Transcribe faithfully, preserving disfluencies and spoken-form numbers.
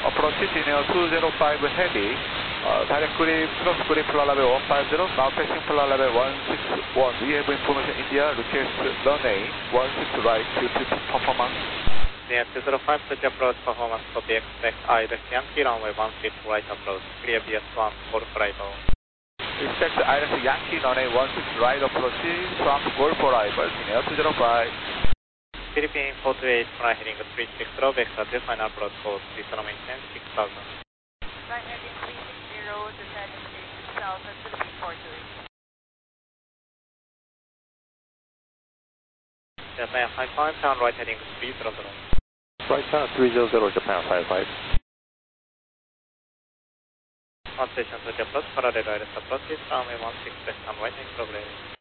approach Junior two zero five heavy, uh, direct grip, cross grip, flight level one five zero, now passing flight level one six one. We have information India, request runway one six right, Q two performance. Near two zero five, switch approach, performance copy, expect I left Yankee, runway one six right approach, clear B S one, for flight over. Expect I left Yankee, runway one six right approach, swamp goal for arrival, Junior two zero five. Philippine four two eight, fly heading three six zero, vector two, final approach course, please maintain six thousand. Flight heading three six zero, descending six thousand, Philippine four two eight. Japan five five, turn right heading three zero zero. Right turn three zero zero, Japan five five. One station switch approach, parallel wireless approach, runway one six, left turn right heading progress.